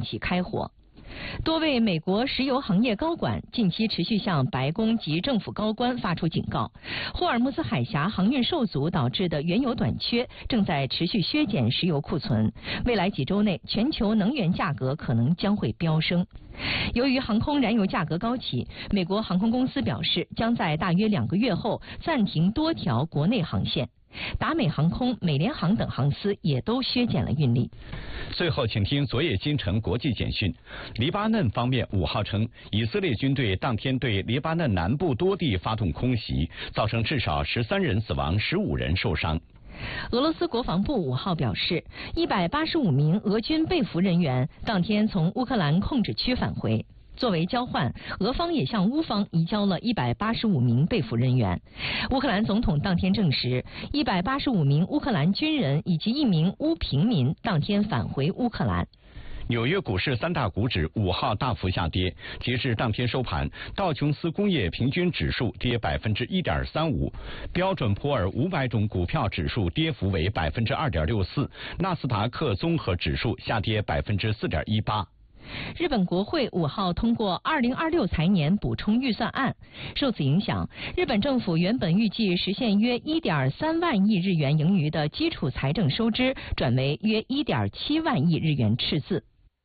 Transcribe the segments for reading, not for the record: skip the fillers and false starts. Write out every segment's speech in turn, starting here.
起开火。多位美国石油行业高管近期持续向白宫及政府高官发出警告，霍尔木兹海峡航运受阻导致的原油短缺正在持续削减石油库存，未来几周内全球能源价格可能将会飙升。由于航空燃油价格高企，美国航空公司表示将在大约2个月后暂停多条国内航线。达美航空、美联航等航司也都削减了运力。 最后，请听昨夜今晨国际简讯。黎巴嫩方面5号称，以色列军队当天对黎巴嫩南部多地发动空袭，造成至少13人死亡，15人受伤。 俄罗斯国防部5号表示，185名俄军被俘人员当天从乌克兰控制区返回。作为交换，俄方也向乌方移交了185名被俘人员。乌克兰总统当天证实，185名乌克兰军人以及1名乌平民当天返回乌克兰。 纽约股市3大股指5号大幅下跌，截至当天收盘，道琼斯工业平均指数跌1.35%，标准普尔500种股票指数跌幅为2.64%，纳斯达克综合指数下跌4.18%。 日本国会5号通过2026财年补充预算案，受此影响，日本政府原本预计实现约1.3万亿日元盈余的基础财政收支，转为约1.7万亿日元赤字。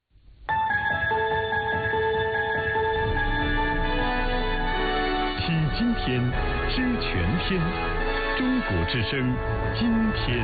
听今天，知全天，中国之声，今天。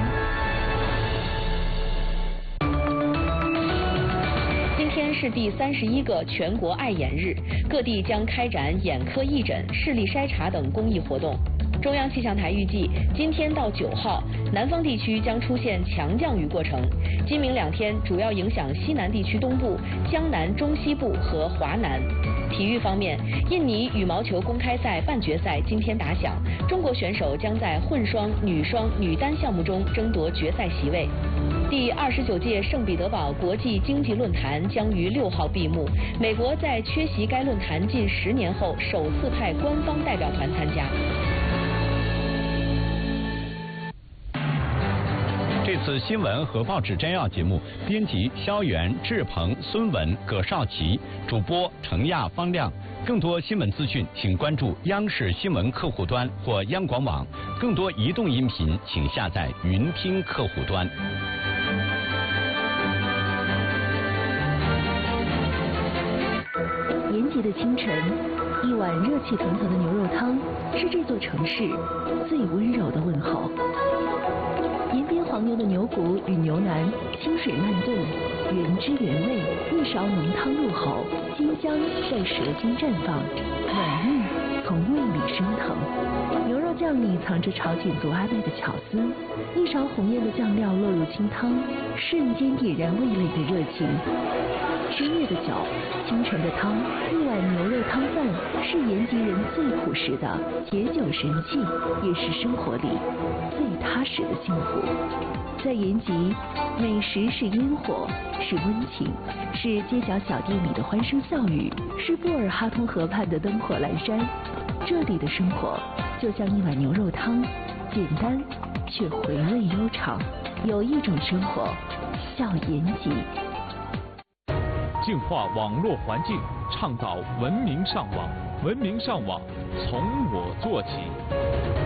今天是第31个全国爱眼日，各地将开展眼科义诊、视力筛查等公益活动。中央气象台预计，今天到9号，南方地区将出现强降雨过程。今明2天主要影响西南地区东部、江南、中西部和华南。体育方面，印尼羽毛球公开赛半决赛今天打响，中国选手将在混双、女双、女单项目中争夺决赛席位。第29届圣彼得堡国际经济论坛将于6号闭幕，美国在缺席该论坛近10年后首次派官方代表团参加。 这次新闻和报纸摘要节目，编辑肖元、志鹏、孙文、葛少奇，主播程亚、方亮。更多新闻资讯，请关注央视新闻客户端或央广网。更多移动音频，请下载云听客户端。 炎极的清晨，一碗热气腾腾的牛肉汤是这座城市最温柔的问候。延边黄牛的牛骨与牛腩，清水慢炖，原汁原味，一勺浓汤入口，金香在舌尖绽放，软腻从胃里升腾。牛肉酱里藏着朝鲜族阿拜的巧思，一勺红艳的酱料落入清汤，瞬间点燃味蕾的热情。深夜的酒，清晨的汤，一碗牛肉汤饭是延吉人最朴实的解酒神器，也是生活里最踏实的幸福。在延吉，美食是烟火，是温情，是街角小店里的欢声笑语，是布尔哈通河畔的灯火阑珊。这里的生活就像一碗牛肉汤，简单却回味悠长。有一种生活叫延吉。 净化网络环境，倡导文明上网。文明上网，从我做起。